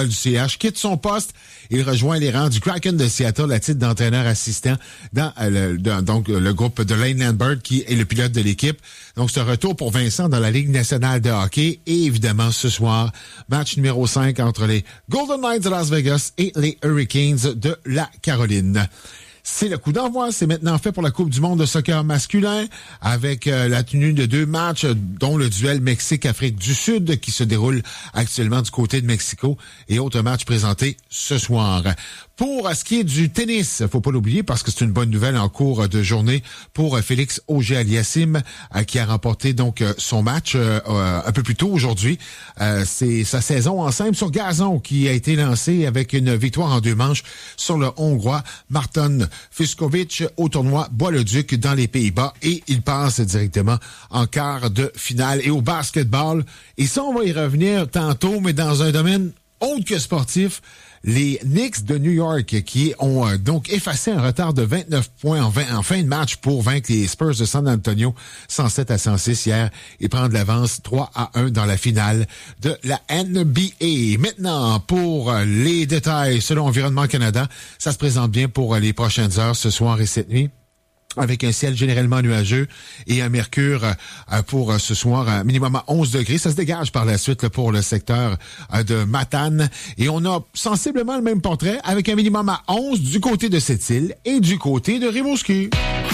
du CH, quitte son poste. Il rejoint les rangs du Kraken de Seattle à titre d'entraîneur assistant dans le groupe de Lane Lambert, qui est le pilote de l'équipe. Donc, ce retour pour Vincent dans la Ligue nationale de hockey. Et évidemment, ce soir, match numéro 5 entre les Golden Knights de Las Vegas et les Hurricanes de la Caroline. C'est le coup d'envoi. C'est maintenant fait pour la Coupe du monde de soccer masculin avec la tenue de 2 matchs, dont le duel Mexique-Afrique du Sud qui se déroule actuellement du côté de Mexico et autres matchs présentés ce soir. Pour ce qui est du tennis, faut pas l'oublier parce que c'est une bonne nouvelle en cours de journée pour Félix Auger-Aliassime qui a remporté donc son match un peu plus tôt aujourd'hui. C'est sa saison en simple sur gazon qui a été lancée avec une victoire en 2 manches sur le Hongrois Marton Fucsovics au tournoi Bois-le-Duc dans les Pays-Bas et il passe directement en quart de finale. Et au basketball, et ça on va y revenir tantôt, mais dans un domaine autre que sportif, les Knicks de New York qui ont donc effacé un retard de 29 points en fin de match pour vaincre les Spurs de San Antonio 107-106 hier et prendre l'avance 3-1 dans la finale de la NBA. Maintenant, pour les détails selon Environnement Canada, ça se présente bien pour les prochaines heures ce soir et cette nuit, avec un ciel généralement nuageux et un mercure pour ce soir minimum à 11 degrés. Ça se dégage par la suite pour le secteur de Matane. Et on a sensiblement le même portrait avec un minimum à 11 du côté de Sept-Îles et du côté de Rimouski.